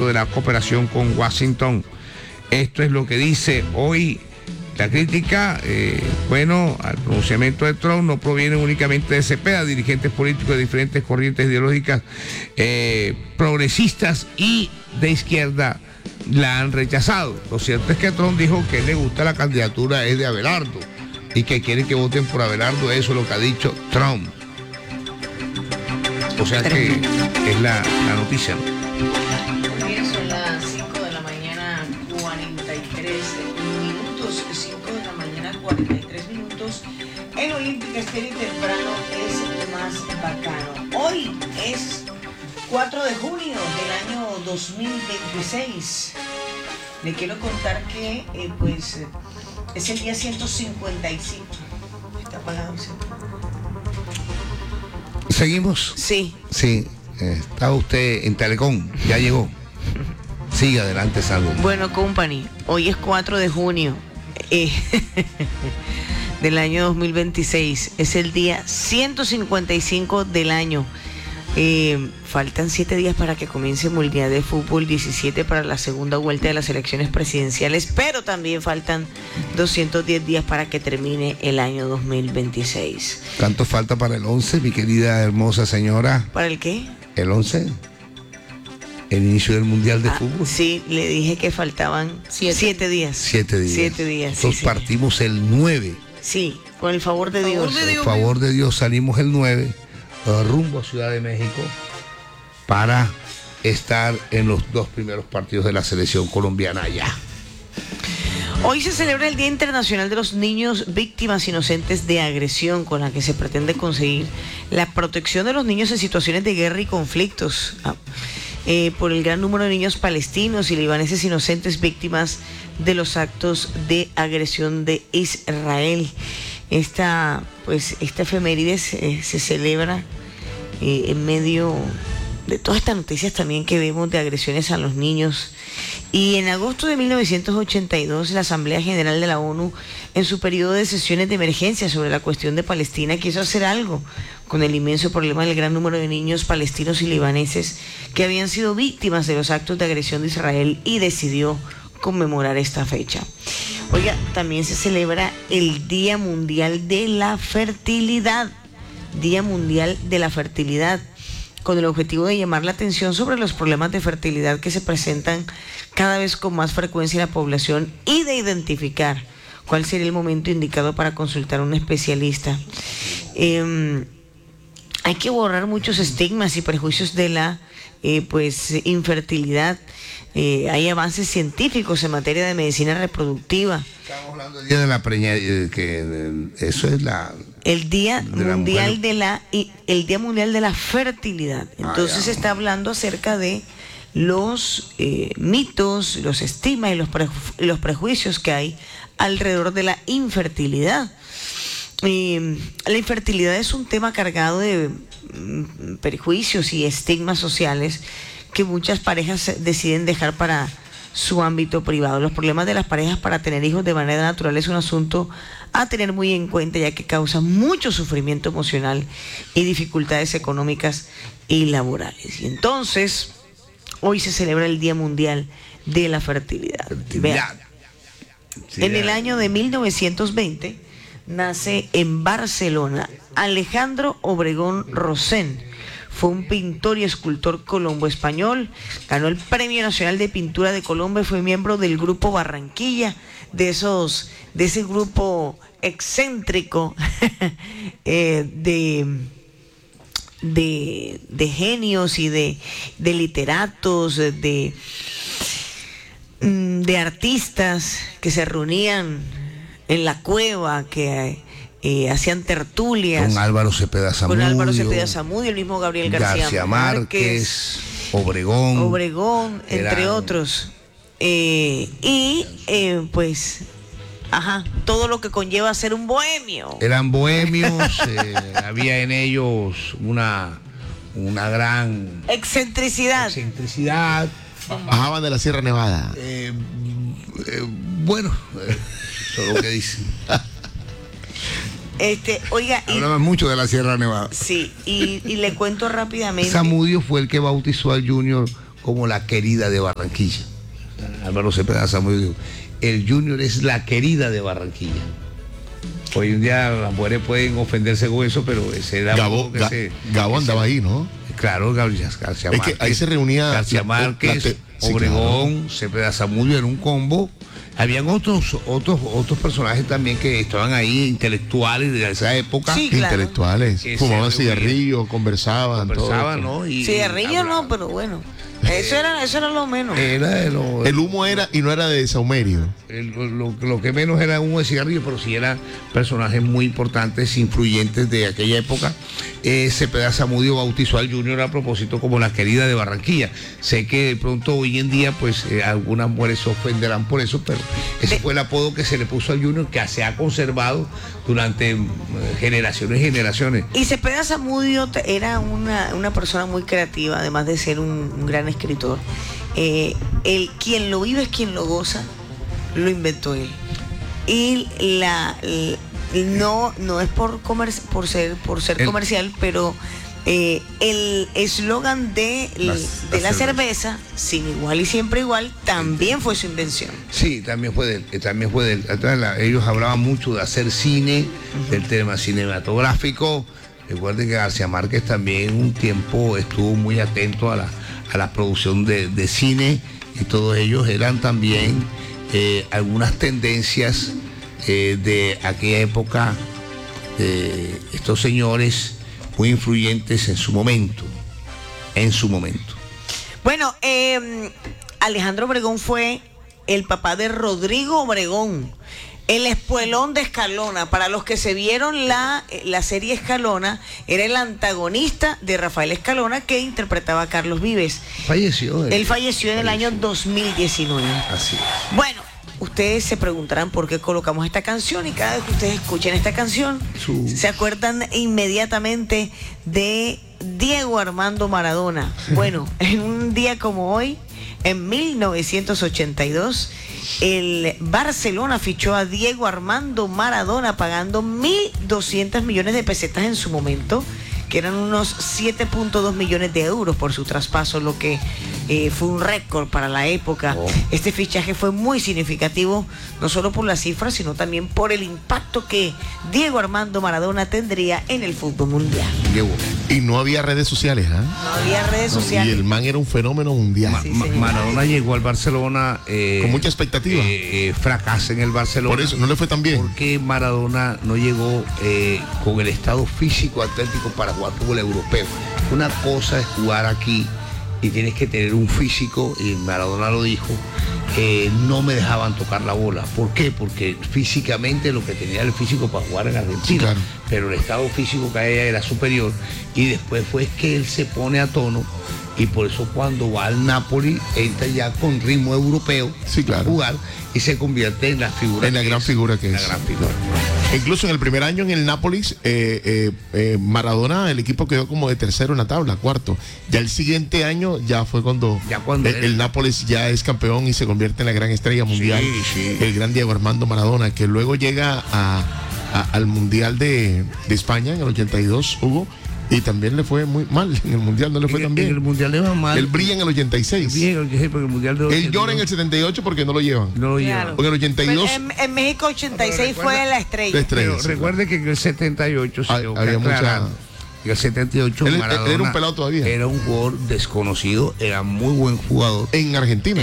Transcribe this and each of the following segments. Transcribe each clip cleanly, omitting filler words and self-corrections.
de la cooperación con Washington. Esto es lo que dice hoy la crítica. Al pronunciamiento de Trump no proviene únicamente de Cepeda. Dirigentes políticos de diferentes corrientes ideológicas progresistas y de izquierda la han rechazado. Lo cierto es que Trump dijo que le gusta la candidatura de Abelardo y que quiere que voten por Abelardo. Eso es lo que ha dicho Trump. O sea que es la noticia, ¿no? Bien, son las 5 de la mañana, 43 minutos. 5 de la mañana, 43 minutos. En Olímpica Estéreo temprano es más bacano. Hoy es 4 de junio del año 2026. Le quiero contar que es el día 155. Está apagado, ¿sí? ¿Seguimos? Sí. Sí, está usted en Telecom, ya llegó. Sigue adelante, salud. Bueno, company, hoy es 4 de junio del año 2026. Es el día 155 del año. Faltan 7 días para que comience el Mundial de Fútbol, 17 para la segunda vuelta de las elecciones presidenciales, pero también faltan 210 días para que termine el año 2026. ¿Cuánto falta para el 11, mi querida hermosa señora? ¿Para el qué? El 11, el inicio del Mundial de Fútbol. Sí, le dije que faltaban 7 días. 7 días. 7 días. Entonces sí, partimos el 9. Sí, con el favor de Dios. Por el favor de Dios salimos el 9 rumbo a Ciudad de México para estar en los 2 primeros partidos de la selección colombiana allá. Hoy se celebra el Día Internacional de los Niños Víctimas Inocentes de Agresión, con la que se pretende conseguir la protección de los niños en situaciones de guerra y conflictos, por el gran número de niños palestinos y libaneses inocentes víctimas de los actos de agresión de Israel. Esta efeméride se celebra en medio de todas estas noticias también que vemos de agresiones a los niños. Y en agosto de 1982, la Asamblea General de la ONU, en su periodo de sesiones de emergencia sobre la cuestión de Palestina, quiso hacer algo con el inmenso problema del gran número de niños palestinos y libaneses que habían sido víctimas de los actos de agresión de Israel, y decidió conmemorar esta fecha. Oiga, también se celebra el Día Mundial de la Fertilidad. Día Mundial de la Fertilidad, con el objetivo de llamar la atención sobre los problemas de fertilidad que se presentan cada vez con más frecuencia en la población y de identificar cuál sería el momento indicado para consultar a un especialista. Hay que borrar muchos estigmas y prejuicios de la infertilidad. Hay avances científicos en materia de medicina reproductiva. Estamos hablando del día de la preñez, que eso es el Día Mundial el Día Mundial de la Fertilidad. Entonces se está hablando acerca de los mitos, los estigmas y los prejuicios que hay alrededor de la infertilidad. La infertilidad es un tema cargado de prejuicios y estigmas sociales que muchas parejas deciden dejar para su ámbito privado. Los problemas de las parejas para tener hijos de manera natural es un asunto a tener muy en cuenta, ya que causa mucho sufrimiento emocional y dificultades económicas y laborales. Y entonces, hoy se celebra el Día Mundial de la Fertilidad. Vean, en el año de 1920 nace en Barcelona Alejandro Obregón Rosén. Fue un pintor y escultor colombo-español, ganó el Premio Nacional de Pintura de Colombia y fue miembro del grupo Barranquilla, de ese grupo excéntrico de genios y de literatos, de artistas que se reunían en la cueva, que hacían tertulias con Álvaro Cepeda Zamudio, el mismo Gabriel García Márquez, Obregón, entre otros, todo lo que conlleva ser un bohemio. Eran bohemios. Había en ellos una gran excentricidad. Bajaban de la Sierra Nevada. Eso es lo que dicen. Hablaban mucho de la Sierra Nevada. Sí, y le cuento rápidamente. Zamudio fue el que bautizó al Junior como la querida de Barranquilla. Álvaro Cepeda Zamudio dijo, el Junior es la querida de Barranquilla. Hoy en día las mujeres pueden ofenderse con eso, pero ese era Gabo andaba ahí, ¿no? Claro, García Márquez. Es que ahí se reunía García Márquez, Obregón, claro. Cepeda Zamudio en un combo. Habían otros personajes también que estaban ahí, intelectuales de esa época. Sí, claro. Intelectuales. Fumaban cigarrillos, conversaban, ¿no? Cigarrillos no, pero bueno. Eso era lo menos. El humo era, y no era de saumerio. Lo que menos era humo de cigarrillo, pero sí eran personajes muy importantes, influyentes de aquella época. Cepeda Zamudio bautizó al Junior a propósito como la querida de Barranquilla. Sé que de pronto hoy en día, pues algunas mujeres se ofenderán por eso, pero ese fue el apodo que se le puso al Junior, que se ha conservado durante generaciones y generaciones. Y Cepeda Zamudio era una persona muy creativa, además de ser un gran escritor. Quien lo vive es quien lo goza, lo inventó él. Y no es por ser comercial, pero el eslogan de la cerveza, sin igual y siempre igual, también fue su invención. Sí, también fue de él. Ellos hablaban mucho de hacer cine, del tema cinematográfico. Recuerden que García Márquez también un tiempo estuvo muy atento a la producción de cine, y todos ellos eran también algunas tendencias de aquella época, estos señores muy influyentes en su momento. Bueno, Alejandro Obregón fue el papá de Rodrigo Obregón, el espuelón de Escalona. Para los que se vieron la serie Escalona, era el antagonista de Rafael Escalona, que interpretaba a Carlos Vives. Él falleció en el año 2019. Así es. Bueno, ustedes se preguntarán por qué colocamos esta canción, y cada vez que ustedes escuchen esta canción, se acuerdan inmediatamente de Diego Armando Maradona. Bueno, en un día como hoy, en 1982, el Barcelona fichó a Diego Armando Maradona pagando 1.200 millones de pesetas en su momento, que eran unos 7.2 millones de euros por su traspaso, lo que fue un récord para la época. Este fichaje fue muy significativo, no solo por las cifras, sino también por el impacto que Diego Armando Maradona tendría en el fútbol mundial. Y no había redes sociales, ¿ah? No había redes sociales. Y el man era un fenómeno mundial. Maradona llegó al Barcelona con mucha expectativa. Fracasa en el Barcelona. Por eso no le fue tan bien. Porque Maradona no llegó con el estado físico atlético para jugar fútbol europeo. Una cosa es jugar aquí y tienes que tener un físico, y Maradona lo dijo, no me dejaban tocar la bola. ¿Por qué? Porque físicamente lo que tenía era el físico para jugar en Argentina, sí, claro. Pero el estado físico que había era superior, y después fue que él se pone a tono, y por eso cuando va al Napoli entra ya con ritmo europeo, sí, claro, a jugar, y se convierte en la figura, en la gran figura que es. La gran figura. Incluso en el primer año en el Nápoles, Maradona, el equipo quedó como de tercero en la tabla, cuarto. Ya el siguiente año ya fue cuando el Nápoles ya es campeón y se convierte en la gran estrella mundial. Sí. El gran Diego Armando Maradona, que luego llega al Mundial de España en el 82, Hugo. Y también le fue muy mal. En el Mundial no le fue tan bien. En el Mundial le va mal. Él brilla en el 86. Él llora en el 78 porque no lo llevan. No lo llevan. Porque en el 82... En México 86 fue la estrella. Pero recuerde que en el 78 había mucha... En el 78 Maradona era un pelado todavía. Era un jugador desconocido, era muy buen jugador. En Argentina.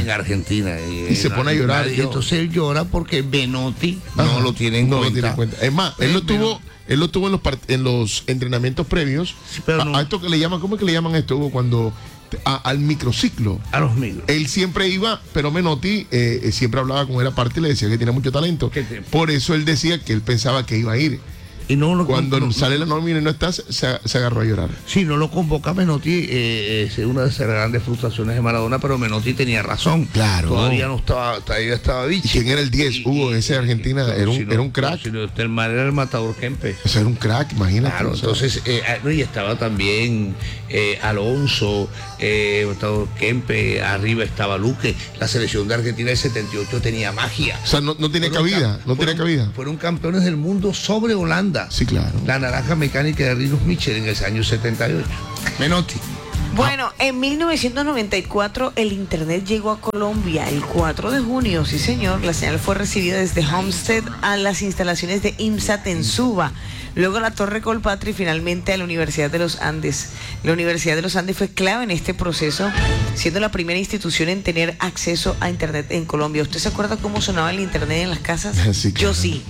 Y se pone a llorar. Entonces él llora porque Menotti no lo tiene en cuenta. Es más, él lo tuvo en los entrenamientos previos. Sí, pero no. A esto que le llaman, ¿cómo es que le llaman esto, Hugo? Cuando al microciclo. A los micros. Él siempre iba, pero Menotti siempre hablaba con él aparte y le decía que tenía mucho talento. Por eso él decía que él pensaba que iba a ir. Y cuando sale la nómina y no está, se agarró a llorar. Sí, no lo convoca Menotti, es una de esas grandes frustraciones de Maradona, pero Menotti tenía razón. Claro. Todavía estaba bicho. ¿Y quién era el 10? Hugo, ese de Argentina, era un crack. El mal era el Matador Kempes. Ese era un crack, imagínate. Claro, entonces, y estaba también Alonso, Matador Kempes, arriba estaba Luque. La selección de Argentina del 78 tenía magia. O sea, no tenía cabida, Fueron campeones del mundo sobre Holanda. Sí, claro. La naranja mecánica de Rinus Michel en el año 78. Menotti. Bueno, en 1994 el internet llegó a Colombia el 4 de junio, sí señor. La señal fue recibida desde Homestead a las instalaciones de IMSAT en Suba, luego a la Torre Colpatria y finalmente a la Universidad de los Andes. La Universidad de los Andes fue clave en este proceso, siendo la primera institución en tener acceso a internet en Colombia. ¿Usted se acuerda cómo sonaba el internet en las casas? Sí, claro. Yo sí.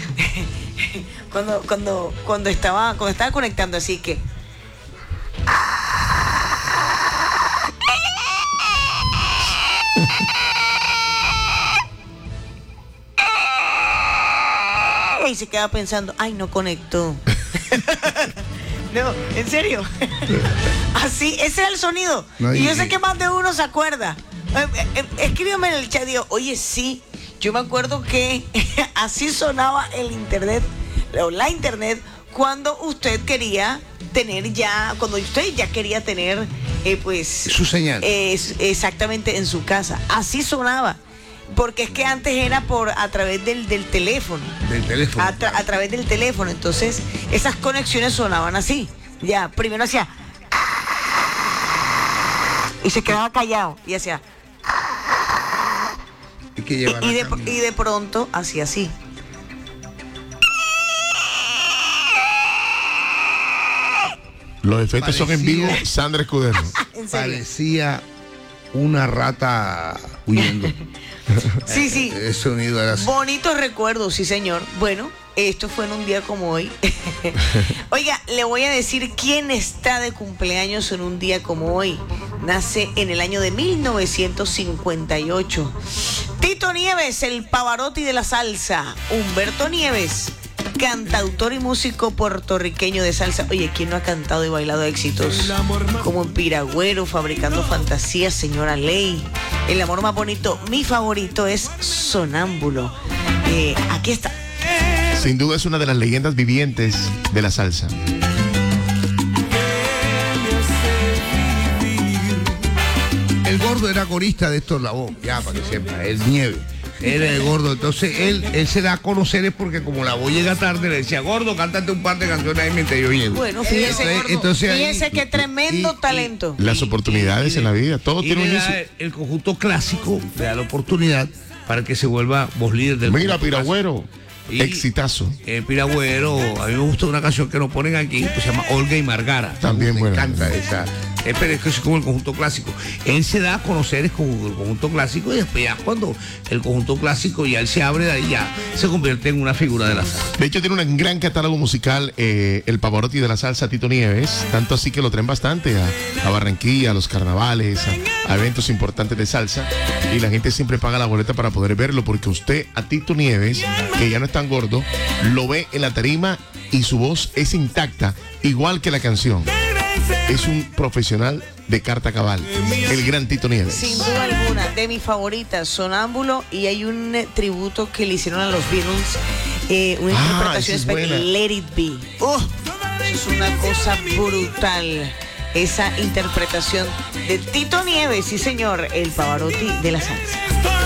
Cuando estaba conectando, así que... Y se queda pensando, ay, no conectó. No, en serio. Así, ese era el sonido. No, y yo sé que más de uno se acuerda. Escríbeme en el chat, digo, oye, sí, yo me acuerdo que así sonaba el internet, o la internet, cuando usted quería tener cuando usted ya quería tener, pues... su señal. Exactamente, en su casa. Así sonaba. Porque es que antes era a través del teléfono. Del teléfono. A través del teléfono. Entonces, esas conexiones sonaban así. Ya, primero hacía... Y se quedaba callado. Y hacía... Y de pronto hacía así. Los efectos son en vivo, Sandra Escudero. Parecía una rata huyendo. Sí, sí. El sonido era así. Bonitos recuerdos, sí, señor. Bueno, esto fue en un día como hoy. Oiga, le voy a decir quién está de cumpleaños en un día como hoy. Nace en el año de 1958. Tito Nieves, el Pavarotti de la salsa. Humberto Nieves, cantautor y músico puertorriqueño de salsa. Oye, ¿quién no ha cantado y bailado éxitos como en Piragüero, Fabricando Fantasías, Señora Ley? El amor más bonito, mi favorito es Sonámbulo. Aquí está. Sin duda es una de las leyendas vivientes de la salsa. El gordo era corista de Héctor Lavoe, ya para que sepa, el Nieve. Era el gordo, entonces él se da a conocer es porque como Lavoe llega tarde le decía, gordo, cántate un par de canciones ahí mientras yo llego. Bueno, fíjese, fíjese qué tremendo talento. Las oportunidades en la vida, todo tiene un inicio. El conjunto clásico le da la oportunidad para que se vuelva voz líder del... Mira, Piragüero, exitazo. El Piragüero, a mí me gusta una canción que nos ponen aquí, que se llama Olga y Margara. También me encanta esa. Pero es que es como el conjunto clásico. Él se da a conocer como el conjunto clásico y después ya cuando el conjunto clásico ya él se abre de ahí, ya se convierte en una figura de la salsa. De hecho tiene un gran catálogo musical, el Pavarotti de la salsa, Tito Nieves, tanto así que lo traen bastante a Barranquilla, a los carnavales, a eventos importantes de salsa, y la gente siempre paga la boleta para poder verlo, porque usted a Tito Nieves, que ya no es tan gordo, lo ve en la tarima y su voz es intacta, igual que la canción. Es un profesional de carta cabal, el gran Tito Nieves. Sin duda alguna, de mis favoritas, Sonámbulo, y hay un tributo que le hicieron a los Beatles, una interpretación especial, Let It Be. Es una cosa brutal, esa interpretación de Tito Nieves, sí señor, el Pavarotti de la salsa.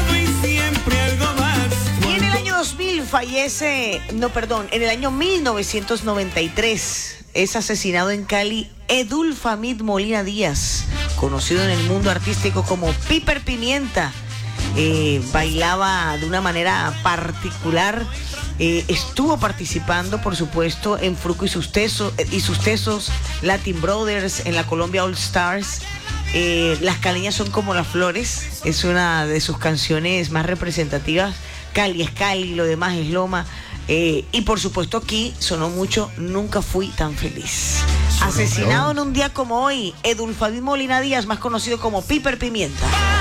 Y en el año 2000 en el año 1993 es asesinado en Cali Edulfamid Molina Díaz, conocido en el mundo artístico como Piper Pimienta. Bailaba de una manera particular. Estuvo participando, por supuesto, en Fruco y sus Tesos, Latin Brothers, en la Colombia All Stars. Las caleñas son como las flores, es una de sus canciones más representativas. Cali es Cali, lo demás es Loma. Y por supuesto aquí sonó mucho Nunca Fui Tan Feliz. Asesinado en un día como hoy, Edulfamid Molina Díaz, más conocido como Piper Pimienta.